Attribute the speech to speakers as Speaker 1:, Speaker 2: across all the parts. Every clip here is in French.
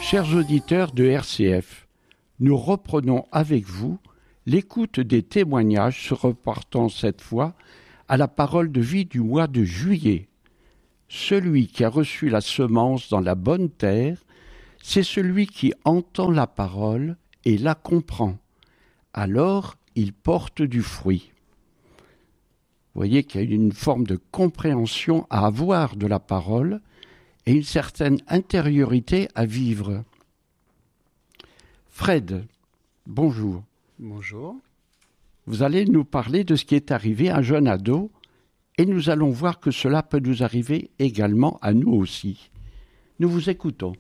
Speaker 1: Chers auditeurs de RCF, nous reprenons avec vous l'écoute des témoignages se reportant cette fois à la parole de vie du mois de juillet. Celui qui a reçu la semence dans la bonne terre, c'est celui qui entend la parole et la comprend. Alors, il porte du fruit. Vous voyez qu'il y a une forme de compréhension à avoir de la parole et une certaine intériorité à vivre. Fred, bonjour.
Speaker 2: Bonjour.
Speaker 1: Vous allez nous parler de ce qui est arrivé à un jeune ado et nous allons voir que cela peut nous arriver également à nous aussi. Nous vous écoutons.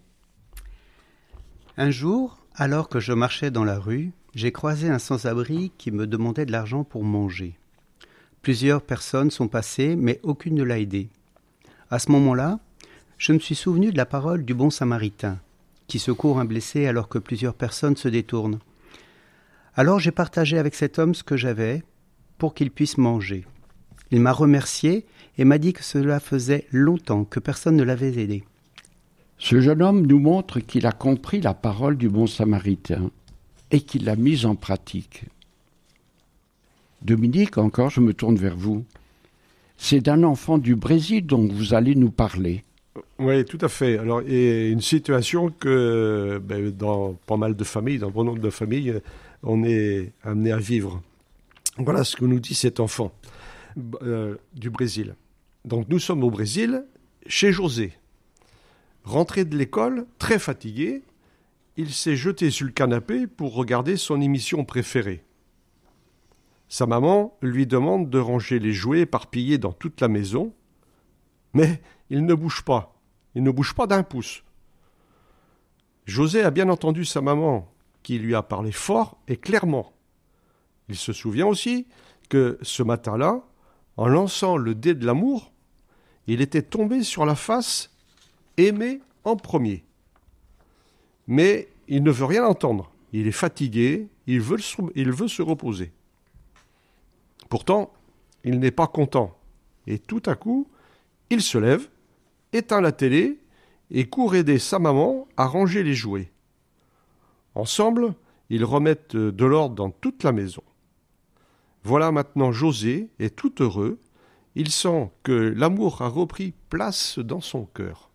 Speaker 2: Un jour, alors que je marchais dans la rue, j'ai croisé un sans-abri qui me demandait de l'argent pour manger. Plusieurs personnes sont passées, mais aucune ne l'a aidé. À ce moment-là, je me suis souvenu de la parole du bon samaritain, qui secourt un blessé alors que plusieurs personnes se détournent. Alors j'ai partagé avec cet homme ce que j'avais pour qu'il puisse manger. Il m'a remercié et m'a dit que cela faisait longtemps que personne ne l'avait aidé.
Speaker 1: Ce jeune homme nous montre qu'il a compris la parole du bon samaritain et qu'il l'a mise en pratique. Dominique, encore, je me tourne vers vous. C'est d'un enfant du Brésil dont vous allez nous parler.
Speaker 3: Oui, tout à fait. Alors, et une situation que dans pas mal de familles, dans bon nombre de familles, on est amené à vivre. Voilà ce que nous dit cet enfant du Brésil. Donc nous sommes au Brésil, chez José. Rentré de l'école, très fatigué, il s'est jeté sur le canapé pour regarder son émission préférée. Sa maman lui demande de ranger les jouets éparpillés dans toute la maison, mais il ne bouge pas. Il ne bouge pas d'un pouce. José a bien entendu sa maman, qui lui a parlé fort et clairement. Il se souvient aussi que ce matin-là, en lançant le dé de l'amour, il était tombé sur la face aimé en premier. Mais il ne veut rien entendre. Il est fatigué, il veut se reposer. Pourtant, il n'est pas content. Et tout à coup, il se lève, éteint la télé et court aider sa maman à ranger les jouets. Ensemble, ils remettent de l'ordre dans toute la maison. Voilà maintenant José est tout heureux. Il sent que l'amour a repris place dans son cœur.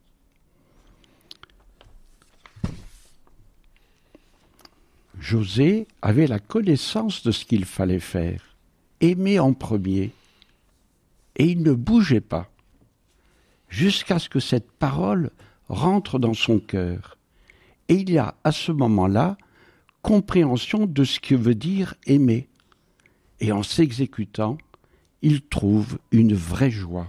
Speaker 1: José avait la connaissance de ce qu'il fallait faire, aimer en premier, et il ne bougeait pas, jusqu'à ce que cette parole rentre dans son cœur. Et il y a à ce moment-là compréhension de ce que veut dire aimer. Et en s'exécutant, il trouve une vraie joie.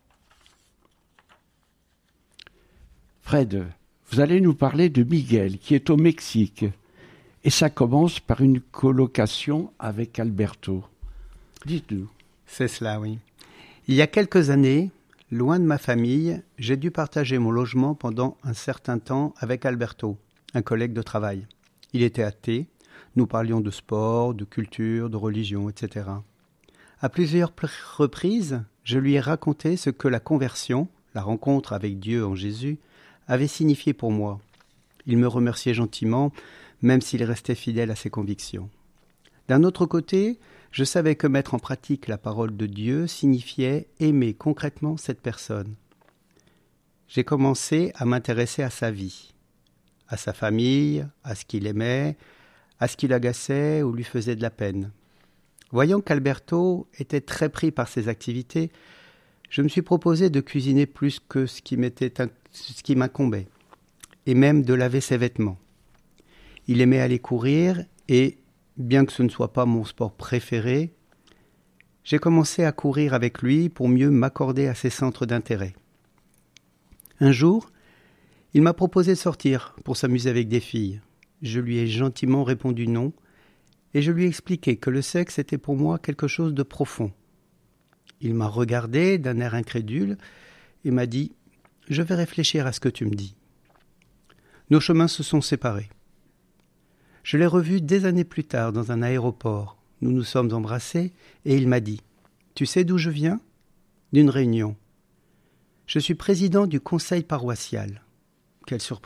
Speaker 1: Fred, vous allez nous parler de Miguel, qui est au Mexique. Et ça commence par une colocation avec Alberto. Dites-nous.
Speaker 2: C'est cela, oui. Il y a quelques années, loin de ma famille, j'ai dû partager mon logement pendant un certain temps avec Alberto, un collègue de travail. Il était athée, nous parlions de sport, de culture, de religion, etc. À plusieurs reprises, je lui ai raconté ce que la conversion, la rencontre avec Dieu en Jésus, avait signifié pour moi. Il me remerciait gentiment, même s'il restait fidèle à ses convictions. D'un autre côté, je savais que mettre en pratique la parole de Dieu signifiait aimer concrètement cette personne. J'ai commencé à m'intéresser à sa vie, à sa famille, à ce qu'il aimait, à ce qui l'agaçait ou lui faisait de la peine. Voyant qu'Alberto était très pris par ses activités, je me suis proposé de cuisiner plus que ce qui m'incombait, et même de laver ses vêtements. Il aimait aller courir et, bien que ce ne soit pas mon sport préféré, j'ai commencé à courir avec lui pour mieux m'accorder à ses centres d'intérêt. Un jour, il m'a proposé de sortir pour s'amuser avec des filles. Je lui ai gentiment répondu non et je lui ai expliqué que le sexe était pour moi quelque chose de profond. Il m'a regardé d'un air incrédule et m'a dit « Je vais réfléchir à ce que tu me dis ». Nos chemins se sont séparés. Je l'ai revu des années plus tard dans un aéroport. Nous nous sommes embrassés et il m'a dit « Tu sais d'où je viens ? D'une réunion. Je suis président du conseil paroissial. » Quelle surprise !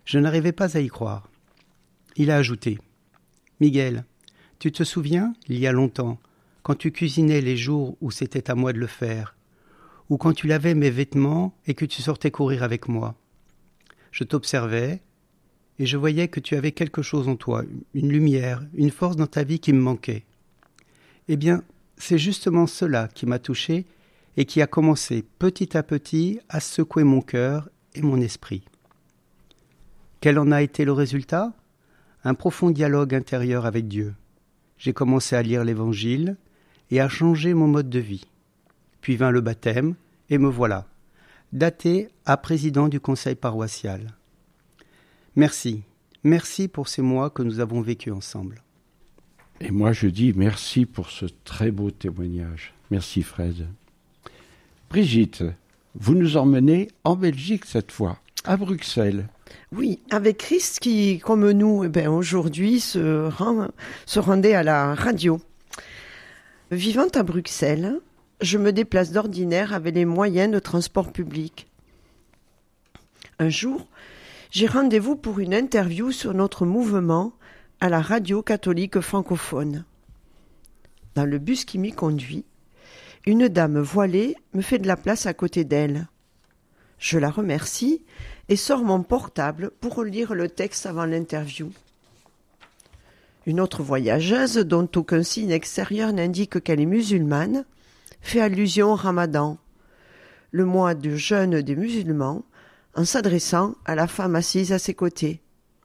Speaker 2: Je n'arrivais pas à y croire. Il a ajouté « Miguel, tu te souviens, il y a longtemps, quand tu cuisinais les jours où c'était à moi de le faire, ou quand tu lavais mes vêtements et que tu sortais courir avec moi. Je t'observais et je voyais que tu avais quelque chose en toi, une lumière, une force dans ta vie qui me manquait. Eh bien, c'est justement cela qui m'a touché et qui a commencé petit à petit à secouer mon cœur et mon esprit. Quel en a été le résultat ? Un profond dialogue intérieur avec Dieu. J'ai commencé à lire l'Évangile et à changer mon mode de vie. Puis vint le baptême et me voilà, daté à président du conseil paroissial. Merci pour ces mois que nous avons vécus ensemble.
Speaker 1: Et moi je dis merci pour ce très beau témoignage. Merci Fred. Brigitte, vous nous emmenez en Belgique cette fois, à Bruxelles.
Speaker 4: Oui, avec Christ qui, comme nous, aujourd'hui se rendait à la radio. Vivant à Bruxelles, je me déplace d'ordinaire avec les moyens de transport public. Un jour, j'ai rendez-vous pour une interview sur notre mouvement à la radio catholique francophone. Dans le bus qui m'y conduit, une dame voilée me fait de la place à côté d'elle. Je la remercie et sors mon portable pour lire le texte avant l'interview. Une autre voyageuse, dont aucun signe extérieur n'indique qu'elle est musulmane, fait allusion au Ramadan, le mois de jeûne des musulmans, en s'adressant à la femme assise à ses côtés.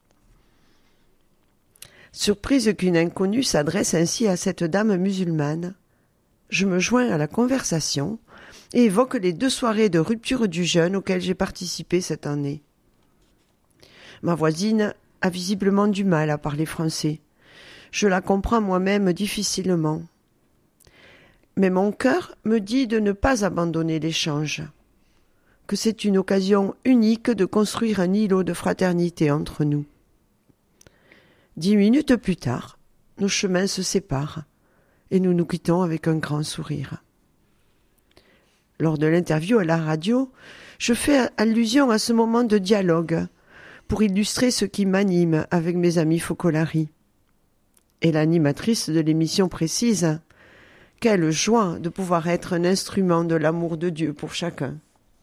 Speaker 4: Surprise qu'une inconnue s'adresse ainsi à cette dame musulmane, je me joins à la conversation et évoque les 2 soirées de rupture du jeûne auxquelles j'ai participé cette année. Ma voisine a visiblement du mal à parler français. Je la comprends moi-même difficilement. Mais mon cœur me dit de ne pas abandonner l'échange, que c'est une occasion unique de construire un îlot de fraternité entre nous. 10 minutes plus tard, nos chemins se séparent et nous nous quittons avec un grand sourire. Lors de l'interview à la radio, je fais allusion à ce moment de dialogue pour illustrer ce qui m'anime avec mes amis Focolari. Et l'animatrice de l'émission précise « Quelle joie de pouvoir être un instrument de l'amour de Dieu pour chacun !»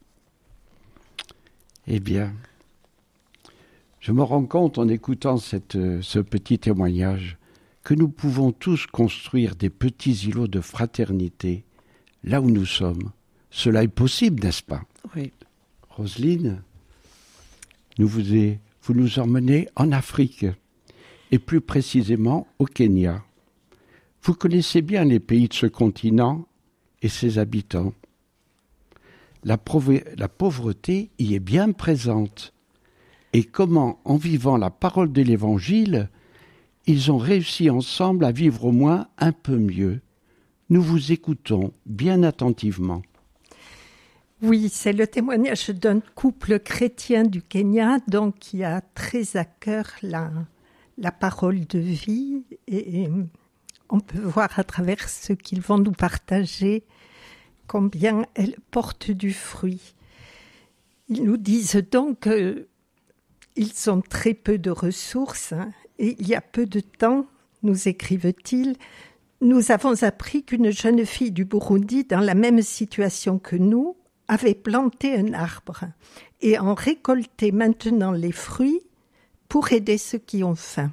Speaker 1: Eh bien, je me rends compte en écoutant ce petit témoignage que nous pouvons tous construire des petits îlots de fraternité là où nous sommes. Cela est possible, n'est-ce pas ?
Speaker 4: Oui.
Speaker 1: Roselyne, vous nous emmenez en Afrique, et plus précisément au Kenya. Vous connaissez bien les pays de ce continent et ses habitants. La pauvreté y est bien présente. Et comment, en vivant la parole de l'Évangile, ils ont réussi ensemble à vivre au moins un peu mieux. Nous vous écoutons bien attentivement.
Speaker 5: Oui, c'est le témoignage d'un couple chrétien du Kenya, donc qui a très à cœur la parole de vie. Et on peut voir à travers ce qu'ils vont nous partager combien elle porte du fruit. Ils nous disent donc qu'ils ont très peu de ressources, et il y a peu de temps, nous écrivent-ils, nous avons appris qu'une jeune fille du Burundi, dans la même situation que nous, avait planté un arbre et en récoltait maintenant les fruits pour aider ceux qui ont faim.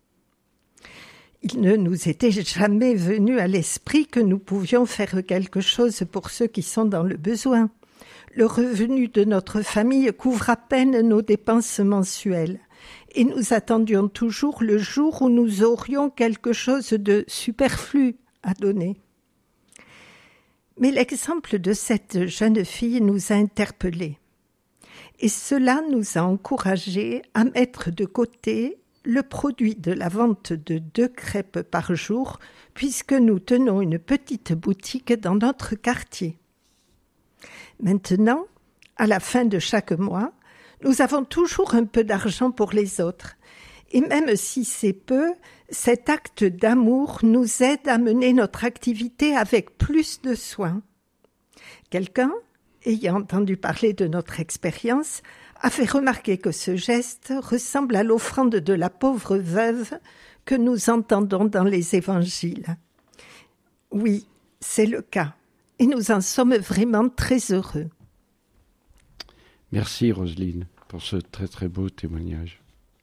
Speaker 5: Il ne nous était jamais venu à l'esprit que nous pouvions faire quelque chose pour ceux qui sont dans le besoin. Le revenu de notre famille couvre à peine nos dépenses mensuelles et nous attendions toujours le jour où nous aurions quelque chose de superflu à donner. Mais l'exemple de cette jeune fille nous a interpellés. Et cela nous a encouragés à mettre de côté le produit de la vente de 2 crêpes par jour, puisque nous tenons une petite boutique dans notre quartier. Maintenant, à la fin de chaque mois, nous avons toujours un peu d'argent pour les autres. Et même si c'est peu, cet acte d'amour nous aide à mener notre activité avec plus de soin. Quelqu'un, ayant entendu parler de notre expérience, a fait remarquer que ce geste ressemble à l'offrande de la pauvre veuve que nous entendons dans les évangiles. Oui, c'est le cas, et nous en sommes vraiment très heureux.
Speaker 1: Merci Roselyne pour ce très très beau témoignage.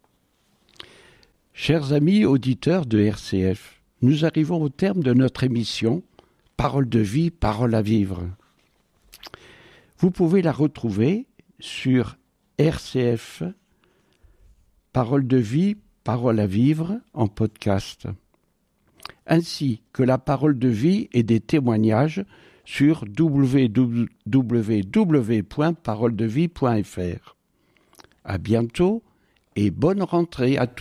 Speaker 1: Chers amis auditeurs de RCF, nous arrivons au terme de notre émission Parole de vie, parole à vivre. Vous pouvez la retrouver sur RCF Parole de vie, parole à vivre en podcast, ainsi que la parole de vie et des témoignages sur www.paroledevie.fr. À bientôt et bonne rentrée à tous.